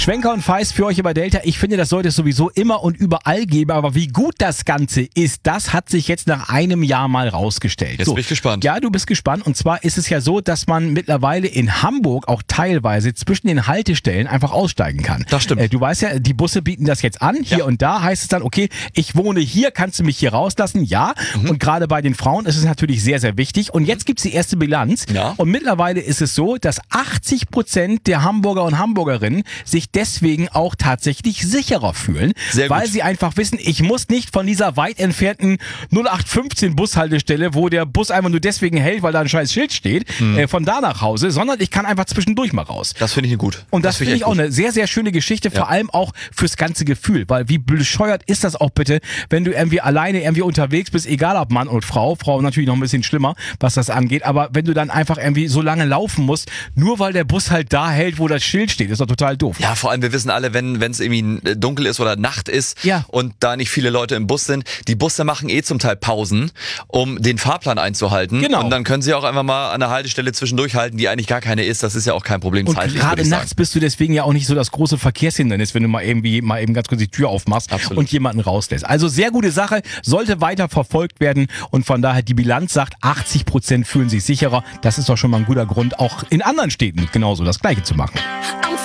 Schwenker und Feist für euch über Delta. Ich finde, das sollte es sowieso immer und überall geben. Aber wie gut das Ganze ist, das hat sich jetzt nach einem Jahr mal rausgestellt. Jetzt bin ich gespannt. Ja, du bist gespannt. Und zwar ist es ja so, dass man mittlerweile in Hamburg auch teilweise zwischen den Haltestellen einfach aussteigen kann. Das stimmt. Du weißt ja, die Busse bieten das jetzt an. Hier und da heißt es dann, okay, ich wohne hier, kannst du mich hier rauslassen? Ja. Und gerade bei den Frauen ist es natürlich sehr, sehr wichtig. Und jetzt gibt's die erste Bilanz. Ja. Und mittlerweile ist es so, dass 80% der Hamburger und Hamburgerinnen sich deswegen auch tatsächlich sicherer fühlen, Sehr gut. weil sie einfach wissen, ich muss nicht von dieser weit entfernten 0815 Bushaltestelle, wo der Bus einfach nur deswegen hält, weil da ein scheiß Schild steht, von da nach Hause, sondern ich kann einfach zwischendurch mal raus. Das finde ich gut. Und das finde ich auch eine sehr, sehr schöne Geschichte, vor allem auch fürs ganze Gefühl, weil wie bescheuert ist das auch bitte, wenn du irgendwie alleine irgendwie unterwegs bist, egal ob Mann und Frau natürlich noch ein bisschen schlimmer, was das angeht, aber wenn du dann einfach irgendwie so lange laufen musst, nur weil der Bus halt da hält, wo das Schild steht, ist doch total doof. Ja, vor allem, wir wissen alle, wenn es irgendwie dunkel ist oder Nacht ist und da nicht viele Leute im Bus sind, die Busse machen zum Teil Pausen, um den Fahrplan einzuhalten. Genau. Und dann können sie auch einfach mal an der Haltestelle zwischendurch halten, die eigentlich gar keine ist. Das ist ja auch kein Problem Und zeitlich, gerade nachts bist du deswegen ja auch nicht so das große Verkehrshindernis, wenn du mal eben ganz kurz die Tür aufmachst und jemanden rauslässt. Also sehr gute Sache, sollte weiter verfolgt werden und von daher die Bilanz sagt, 80% fühlen sich sicherer. Das ist doch schon mal ein guter Grund, auch in anderen Städten genauso das Gleiche zu machen.